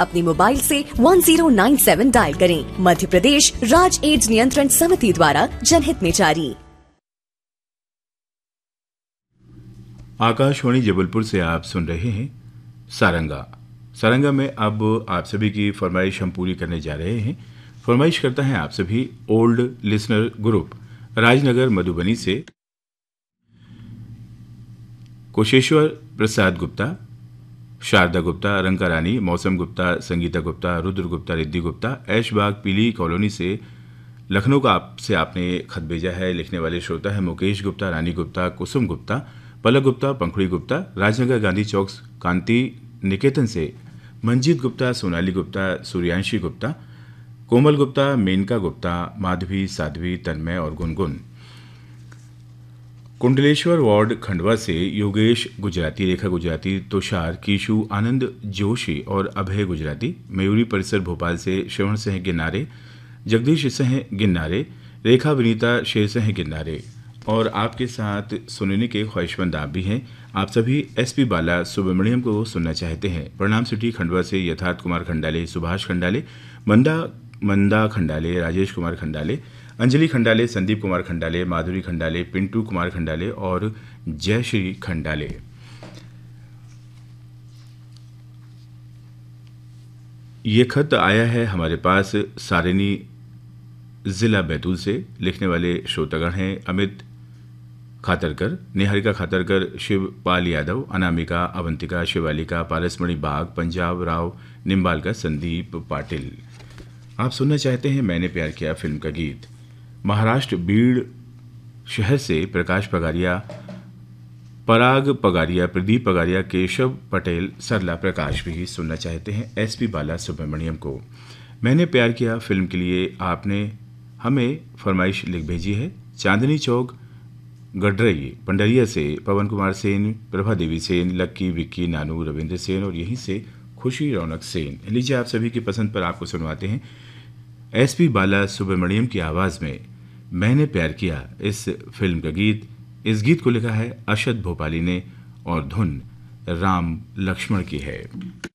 अपने मोबाइल से 1097 डायल करें। मध्य प्रदेश राज्य एड्स नियंत्रण समिति द्वारा जनहित में जारी। आकाशवाणी जबलपुर से आप सुन रहे हैं सारंगा में अब आप सभी की फरमाइश हम पूरी करने जा रहे हैं। फरमाइश करता है आप सभी old listener group Rajnagar Madhubani से कुशेश्वर प्रसाद गुप्ता, शारदा गुप्ता, रंका रानी, मौसम गुप्ता, संगीता गुप्ता, रुद्र गुप्ता, रिद्धि गुप्ता, ऐशबाग पीली कॉलोनी से लखनऊ का आपसे आपने खत भेजा है। लिखने वाले श्रोता है मुकेश गुप्ता, रानी गुप्ता, कुसुम गुप्ता, पलक गुप्ता, पंखुड़ी गुप्ता, राजनगर गांधी चौक कांति निकेतन से मंजीत गुप्ता, सोनाली गुप्ता, सूर्यांशी गुप्ता, कोमल गुप्ता, मेनका गुप्ता, माधवी, साध्वी, तन्मय और गुनगुन। कुंडलेश्वर वार्ड खंडवा से योगेश गुजराती, रेखा गुजराती, तुषार, कीशु, आनंद जोशी और अभय गुजराती। मयूरी परिसर भोपाल से श्रवण सिंह गिन्नारे, जगदीश सिंह गिन्नारे, रेखा विनीता शेर सिंह गिन्नारे और आपके साथ सुनने के ख्वाहिशमंद आप भी हैं। आप सभी एसपी बाला सुब्रमण्यम को सुनना चाहते हैं। प्रणाम सिटी खंडवा से यथार्थ कुमार खंडाले, सुभाष खंडाले, मंदा खंडाले, राजेश कुमार खंडाले, अंजलि खंडाले, संदीप कुमार खंडाले, माधुरी खंडाले, पिंटू कुमार खंडाले और जयश्री खंडाले। ये खत आया है हमारे पास सारिनी जिला बैतूल से। लिखने वाले श्रोतागण हैं अमित खातरकर, निहारिका खातरकर, शिवपाल यादव, अनामिका, अवंतिका, शिवालिका, पारसमणि बाग, पंजाब राव निम्बालका, संदीप पाटिल। आप सुनना चाहते हैं मैंने प्यार किया फिल्म का गीत। महाराष्ट्र बीड़ शहर से प्रकाश पगारिया, पराग पगारिया, प्रदीप पगारिया, केशव पटेल, सरला प्रकाश भी सुनना चाहते हैं एसपी बाला सुब्रमण्यम को। मैंने प्यार किया फिल्म के लिए आपने हमें फरमाइश लिख भेजी है। चांदनी चौक गडरई पंडरिया से पवन कुमार सेन, प्रभा देवी सेन, लक्की, विक्की, नानू, रविंद्र सेन और यहीं से खुशी रौनक सेन। लीजिए आप सभी की पसंद पर आपको सुनवाते हैं एसपी बाला सुब्रमण्यम की आवाज़ में मैंने प्यार किया इस फिल्म का गीत। इस गीत को लिखा है अशद भोपाली ने और धुन राम लक्ष्मण की है।